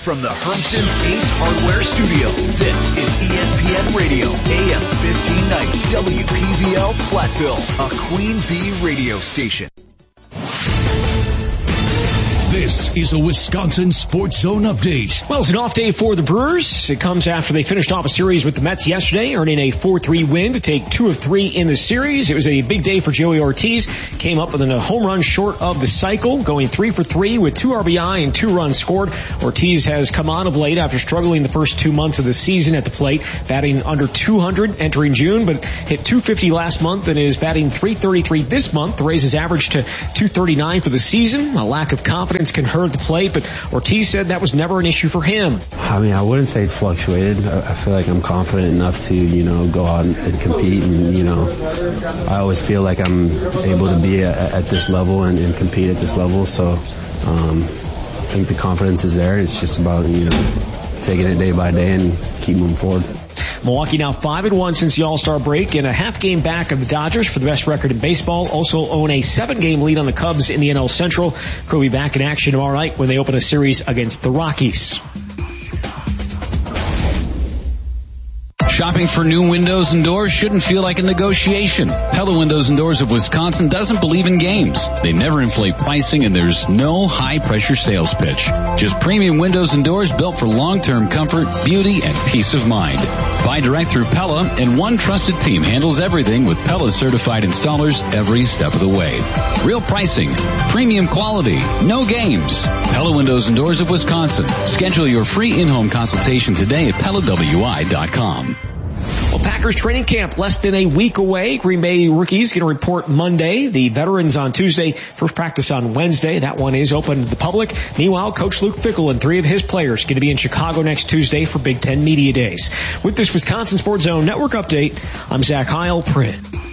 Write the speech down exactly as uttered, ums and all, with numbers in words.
From the Hermson's Ace Hardware Studio, this is E S P N Radio, A M fifteen ninety, W P V L Platteville, a Queen Bee radio station. This is a Wisconsin Sports Zone update. Well, it's an off day for the Brewers. It comes after they finished off a series with the Mets yesterday, earning a four three win to take two of three in the series. It was a big day for Joey Ortiz. Came up with a home run short of the cycle, going three for three with two R B I and two runs scored. Ortiz has come on of late after struggling the first two months of the season at the plate, batting under two hundred entering June, but hit two fifty last month and is batting three thirty-three this month to raise his average to two thirty-nine for the season. A lack of confidence can hurt the plate, but Ortiz said that was never an issue for him. I mean, I wouldn't say it's fluctuated. I feel like I'm confident enough to, you know, go out and compete, and, you know, I always feel like I'm able to be at, at this level and, and compete at this level, so um, I think the confidence is there. It's just about, you know, taking it day by day and keep moving forward. Milwaukee now five and one since the All-Star break and a half game back of the Dodgers for the best record in baseball. Also own a seven game lead on the Cubs in the N L Central. Could be back in action tomorrow night when they open a series against the Rockies. Shopping for new windows and doors shouldn't feel like a negotiation. Pella Windows and Doors of Wisconsin doesn't believe in games. They never inflate pricing, and there's no high-pressure sales pitch. Just premium windows and doors built for long-term comfort, beauty, and peace of mind. Buy direct through Pella, and one trusted team handles everything with Pella certified installers every step of the way. Real pricing, premium quality, no games. Pella Windows and Doors of Wisconsin. Schedule your free in-home consultation today at Pella W I dot com. Well, Packers training camp less than a week away. Green Bay rookies going to report Monday. The veterans on Tuesday. First practice on Wednesday. That one is open to the public. Meanwhile, Coach Luke Fickell and three of his players going to be in Chicago next Tuesday for Big Ten Media Days. With this Wisconsin Sports Zone Network update, I'm Zach Heil. Print.